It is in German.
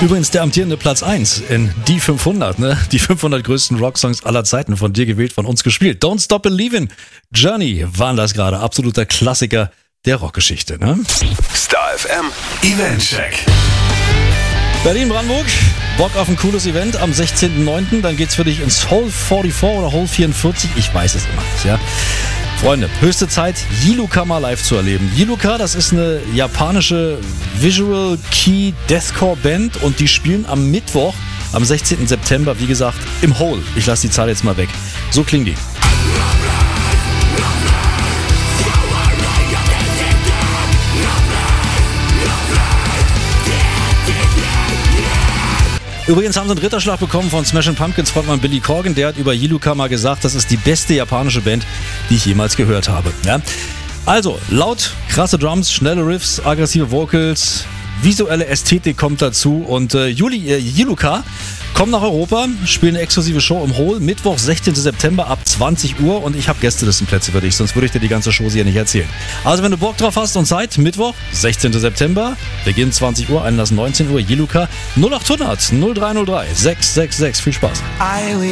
Übrigens der amtierende Platz 1 in die 500, ne? Die 500 größten Rocksongs aller Zeiten, von dir gewählt, von uns gespielt. Don't Stop Believin', Journey waren das gerade, absoluter Klassiker der Rockgeschichte, ne? Star FM Eventcheck. Berlin-Brandenburg, Bock auf ein cooles Event am 16.09. Dann geht's für dich ins Hole 44 oder Hole 44, ich weiß es immer nicht, ja. Freunde, höchste Zeit, Yiluka mal live zu erleben. Yiluka, das ist eine japanische Visual Key Deathcore Band und die spielen am Mittwoch, am 16. September, wie gesagt, im Hole. Ich lasse die Zahl jetzt mal weg. So klingen die. Übrigens haben sie einen Ritterschlag bekommen von Smashing Pumpkins Frontmann Billy Corgan. Der hat über Yiluka mal gesagt, das ist die beste japanische Band, die ich jemals gehört habe. Ja? Also, laut, krasse Drums, schnelle Riffs, aggressive Vocals, visuelle Ästhetik kommt dazu. Und Yiluka kommen nach Europa, spielen eine exklusive Show im Hole, Mittwoch, 16. September ab 20 Uhr. Und ich habe Gästelistenplätze für dich, sonst würde ich dir die ganze Show hier nicht erzählen. Also wenn du Bock drauf hast und Zeit, Mittwoch, 16. September, Beginn 20 Uhr, Einlass 19 Uhr, Yiluka 0800 0303 666. Viel Spaß.